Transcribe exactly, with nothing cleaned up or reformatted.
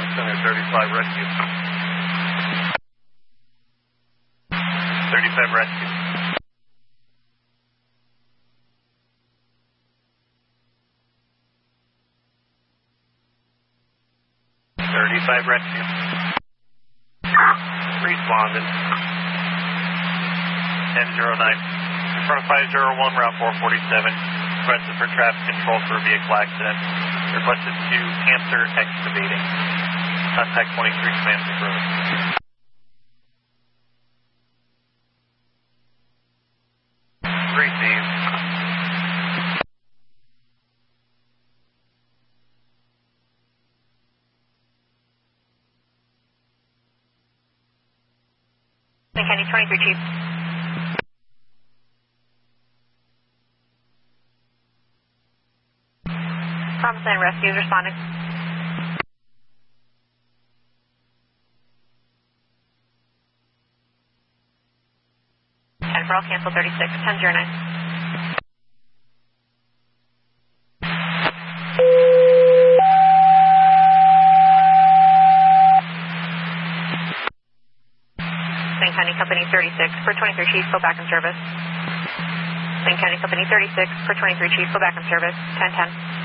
Tom Center thirty-five rescue. thirty-five rescue. thirty-five rescue. Responded. ten zero nine. Confirm five zero one, Route four forty-seven. Requested for traffic control for a vehicle accident. Requested to Cancer Excavating. Contact twenty-three Command Road. Received. County twenty-three Chief. Homicide rescue is responding. And for all cancel thirty-six, ten zero nine. St. County Company thirty-six for twenty-three Chief, go back in service. St. County Company thirty-six for twenty-three Chief, go back in service, ten ten.